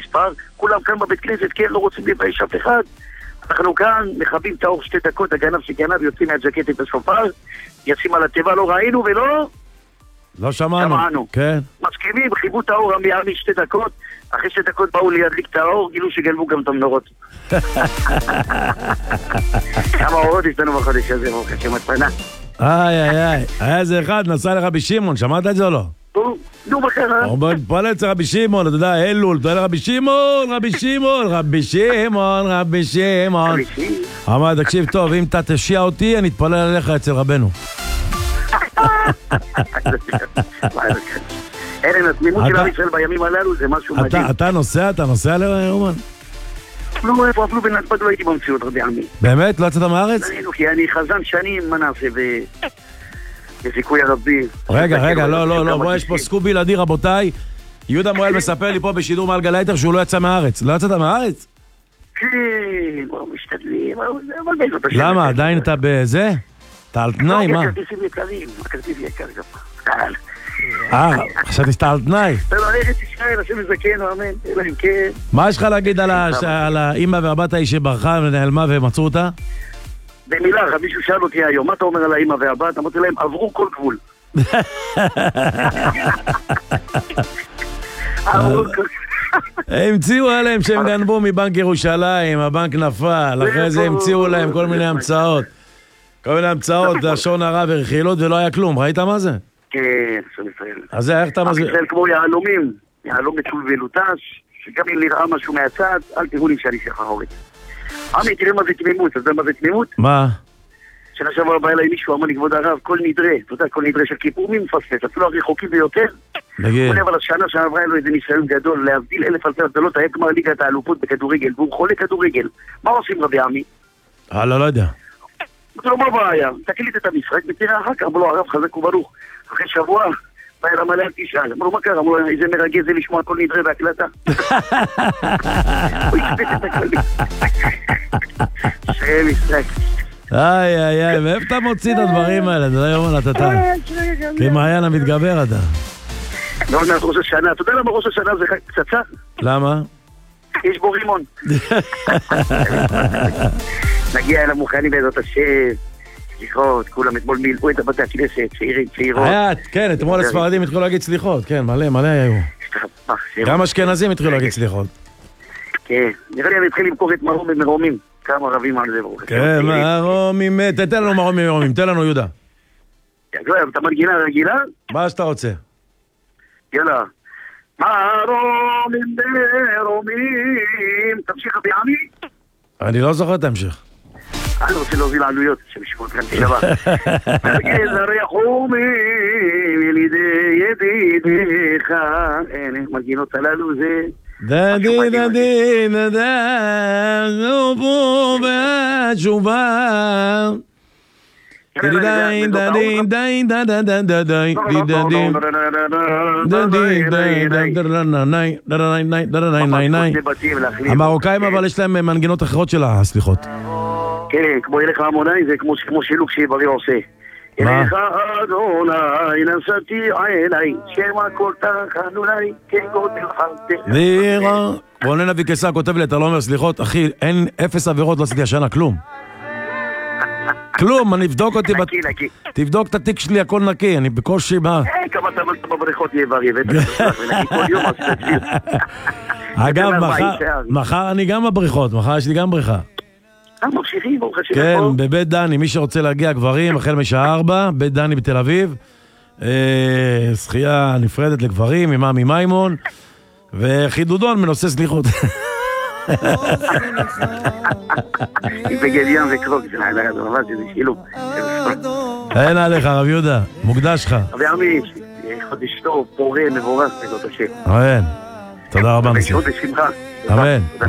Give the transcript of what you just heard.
מספר, כולם כאן בבית כנסת, כן, לא רוצים לבייש אף אחד. אנחנו כאן, מכבים את האור 2 דקות, הגנב שגנב, יוצאים מהג'קט את השופר, יוצאים על התיבה, לא ראינו ולא... לא שמענו. כן. מסכימים, חיבו את האור המיימי 2 דקות, אחרי 2 דקות באו להדליק את האור, גילו שגנבו גם את המנורות. כמה אורות יש לנו בחודש הזה, ברוך השם מתנה. היה איזה אחד, נסע לרבי שמעון, שמעת את זה או לא? נו, מה קרה? הוא מתפלל אצל רבי שמעון, אתה יודע, אלול, אתה יודע, רבי שמעון. אמר, תקשיב טוב, אם אתה תשיע אותי, אני אתפלל עליך אצל רבנו. אין, התמימות של עם ישראל בימים הללו זה משהו מדהים. אתה נוסע לאומן? לא, איפה אפילו בנתב"ג לא הייתי במציאות, רבי עמי. באמת? לא יצאת מהארץ? כי אני חזן שנים, מה נעשה, בזיכוי הרבי. רגע, לא, בוא, יש פה סקופ בלעדי, רבותיי. יהודה מואל מספר לי פה בשידור מעל גלי היתר שהוא לא יצא מהארץ. לא יצאת מהארץ? כן, בואו משתדלים, אבל בעזרת השם. למה? עדיין אתה בזה? אתה על תנאי, מה? הכרטיסים יקרים, הכרטיס יקר גם. חשבתי שאתה על תנאי. אתה לא, ארץ ישראל, השם יזכנו, אמן, אלא אם כן. מה יש לך להגיד על האמא והבת ההיא שברחה ונעלמה ומצאו אותה? במילה, מישהו שאל אותי היום, מה אתה אומר על האמא והבת? אמרתי להם, עברו כל גבול. המציאו עליהם שהם גנבו מבנק ירושלים, הבנק נפל, אחרי זה המציאו להם כל מיני המצאות. כל מיני המצאות, לשון הרע ורכילות ולא היה כלום, ראית מה זה? כן, השם ישראל. אז זה, איך אתה מזמין? ישראל כמו יהלומים, יהלום מצול ולוטש, שגם אם נראה משהו מהצד, אל תראו לי שאני שחרורית. עמי, תראה מה זה תמימות, אתה יודע מה זה תמימות? מה? שנה שעברה בא אליי מישהו, אמר לי כבוד הרב, כל נדרה, אתה יודע, כל נדרה של כיפור, מי מפספס? אפילו הרחוקים ביותר. נגיד. אבל השנה שעברה לו איזה ניסיון גדול, להבדיל 1000 אלפי הבדלות, היה כמו ליגת האלופות בכדורגל, והוא חולה כדורגל. מה עושים רבי עמי? לא יודע. לא מה בעיה, תקליט את המשחק ותראה אחר כך, אמרו לו הרב חזק וברוך. אחרי שבוע, בא אל המלא תשאל, אמרו מה קרה? אמרו לו איזה מרגז זה לשמוע כל נדרה בהקלטה. הוא יקפץ את הכללי. שם משחק. ואיפה אתה מוציא את הדברים האלה? זה לא יומן, אתה כמעיין המתגבר אתה. לא עונת ראש השנה, אתה יודע למה ראש השנה זה פצצה? למה? יש בו רימון. נגיע אל המוכנים בעזרת השם, סליחות, כולם אתמול מילאו את בתי הכנסת, צעירים, צעירות. כן, אתמול הספרדים התחילו להגיד סליחות, כן, מלא היו. גם אשכנזים התחילו להגיד סליחות. כן, נראה לי אני התחיל למכור את מרום ומרומים. כמה רבים על זה ברוך. כן, מרומים, תן לנו מרומים, תן לנו יהודה. אתה מנגינה רגילה? מה שאתה רוצה. יאללה. מרומים מרומים, תמשיך רבי עמי? אני לא זוכר את ההמשך. אני רוצה להוביל עלויות שמשמעות כאן תשבה. גזר יחומים ילידי ידידיך. אלה מנגינות הללו זה... דדי נובו והתשובה המרוקאים אבל יש להם מנגינות אחרות של הסליחות. כן, כמו ילך המוני זה כמו שילוק שיברי עושה. אליך אדוני נסעתי אליי שמה כל תחנוני כגודל חלטה. רונן אביקסה כותב לי, אתה לא אומר סליחות, אחי, אין 0 עבירות, לא עשיתי השנה, כלום. כלום, אני אבדוק אותי, תבדוק את התיק שלי, הכל נקי, אני בקושי מה... כמה אתה בבריכות יבר, יבאת ונקי כל יום, אז תצביל. אגב, מחר אני גם בבריכות, מחר יש לי גם בריכה. ממשיכים, ברוך השם. כן, בבית דני, מי שרוצה להגיע גברים, החל משעה 4, בית דני בתל אביב, שחייה נפרדת לגברים, עם עמי מימון, וחידודון מנושא סליחות. בגד ים וקרוק, זה ממש איזה שילוב. אין עליך, רב יהודה, מוקדש לך. רבי עמי, חודש טוב, פורה, מבורס, בעזרת השם. אמן. תודה רבה. חודש שמחה. אמן.